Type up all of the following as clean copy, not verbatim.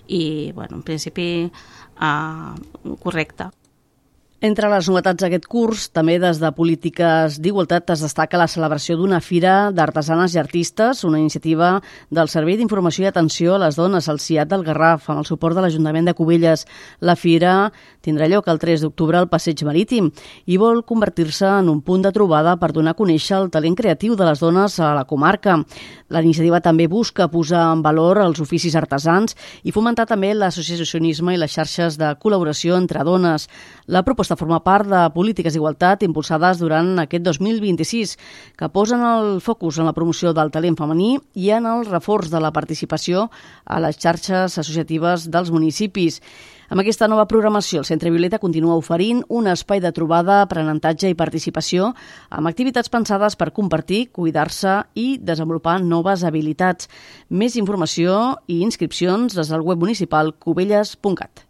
i en principi correcte. Entre les novetats d'aquest curs, també des de Polítiques d'Igualtat es destaca la celebració d'una fira d'artesanes i artistes, una iniciativa del Servei d'Informació i Atenció a les Dones al CIAT del Garraf, amb el suport de l'Ajuntament de Cubelles. La fira tindrà lloc el 3 d'octubre al Passeig Marítim i vol convertir-se en un punt de trobada per donar a conèixer el talent creatiu de les dones a la comarca. La iniciativa també busca posar en valor els oficis artesans i fomentar també l'associacionisme i les xarxes de col·laboració entre dones. La proposta forma part de polítiques d'igualtat impulsades durant aquest 2026, que posen el focus en la promoció del talent femení i en el reforç de la participació a les xarxes associatives dels municipis. Amb aquesta nova programació, el Centre Violeta continua oferint un espai de trobada, aprenentatge i participació amb activitats pensades per compartir, cuidar-se i desenvolupar noves habilitats. Més informació i inscripcions des del web municipal cubelles.cat.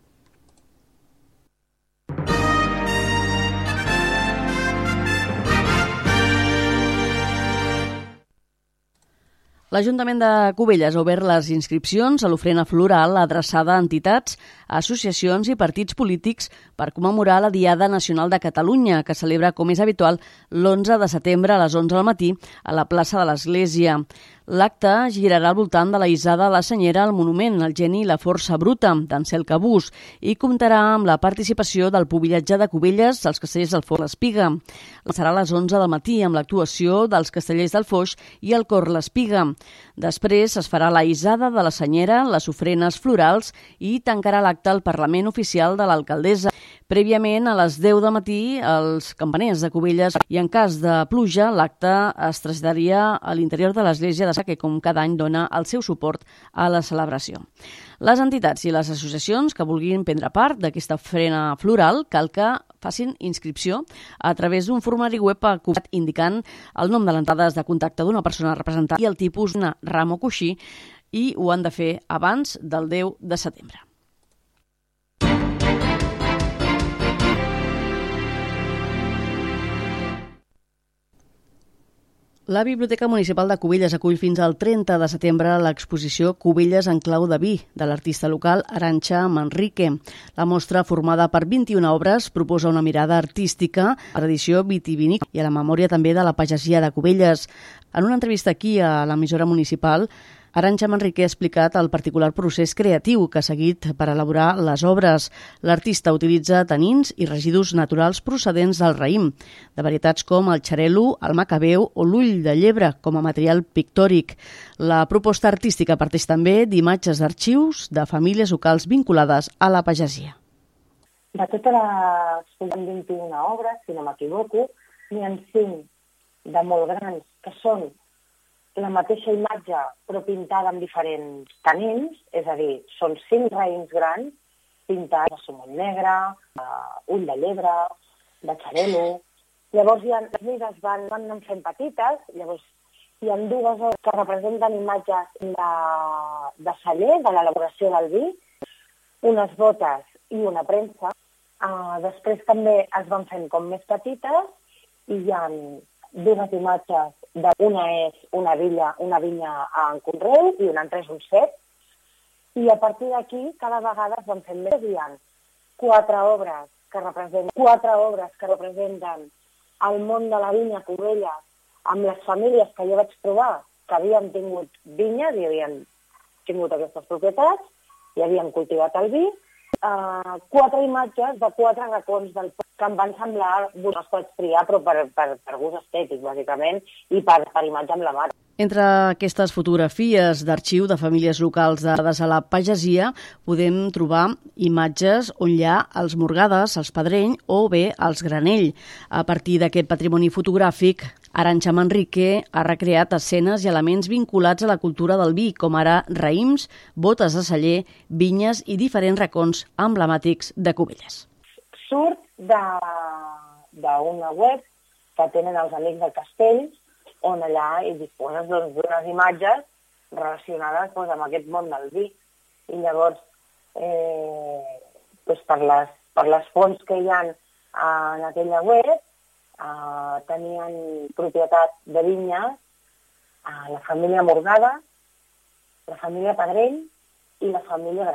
L'Ajuntament de Cubelles ha obert les inscripcions a l'ofrena floral adreçada a entitats, associacions i partits polítics per commemorar la Diada Nacional de Catalunya, que celebra, com és habitual, l'11 de setembre a les 11 del matí a la plaça de l'Església. L'acte girarà al voltant de la hissada de la Senyera al monument El geni i la força bruta, d'Ansel Cabús, i comptarà amb la participació del Pubillatge de Cubelles, dels Castellers del Foix l'Espiga. Serà a les 11 del matí amb l'actuació dels Castellers del Foix i el Cor l'Espiga. Després es farà la hissada de la Senyera, les ofrenes florals i tancarà l'acte al Parlament Oficial de l'Alcaldessa. Prèviament, a les 10 del matí, els campaners de Cubelles i en cas de pluja, l'acte es traslladaria a l'interior de l'església de Sa, que com cada any dona el seu suport a la celebració. Les entitats i les associacions que vulguin prendre part d'aquesta ofrena floral cal que facin inscripció a través d'un formulari web indicant el nom de les dades de contacte d'una persona representant i el tipus d'una ram o coixí, i ho han de fer abans del 10 de setembre. La Biblioteca Municipal de Cubelles acull fins al 30 de setembre l'exposició Cubelles en clau de vi, de l'artista local Arantxa Manrique. La mostra, formada per 21 obres, proposa una mirada artística a la tradició vitivinícola i a la memòria també de la pagesia de Cubelles. En una entrevista aquí a l'emissora municipal, Arantxa Manrique ha explicat el particular procés creatiu que ha seguit per elaborar les obres. L'artista utilitza tanins i residus naturals procedents del raïm, de varietats com el xarel·lo, el macabeu o l'ull de llebre com a material pictòric. La proposta artística parteix també d'imatges d'arxius de famílies locals vinculades a la pagesia. De totes les 21 obres, si no m'equivoco, n'hi ha 5 de molt grans que són la mateixa imatge però pintada amb diferents tanins, és a dir, són 5 raïms grans pintats de somon negre, ull de llebre, de xarel·lo. Llavors les mides van anant fent petites, llavors hi ha 2 obres que representen imatges de celler, de l'elaboració del vi, unes botes i una premsa. Després també es van fent com més petites i hi ha 2 imatges, una és una vinya en conreu i una altra és un cep. I a partir d'aquí, cada vegada es van fent més. Hi ha 4 obres que representen el món de la vinya a Cubelles amb les famílies que jo vaig trobar que havien tingut vinyes i havien tingut aquestes propietats i havien cultivat el vi. 4 imatges de 4 racons del poble que em van semblar, els pots triar, però per gust estètic, bàsicament, i per imatge emblemàtica. Entre aquestes fotografies d'arxiu de famílies locals dades a la pagesia podem trobar imatges on hi ha els Morgades, els Pedreny o bé els Granell. A partir d'aquest patrimoni fotogràfic, Arantxa Manrique ha recreat escenes i elements vinculats a la cultura del vi, com ara raïms, botes de celler, vinyes i diferents racons emblemàtics de Cubelles. Surt d'una web que tenen els Amics del Castell, on allà hi disposes d'unes imatges relacionades amb aquest món del vi. I llavors, per les fonts que hi ha en aquella web, tenien propietat de vinyes la família Morgada, la família Pedreny i la família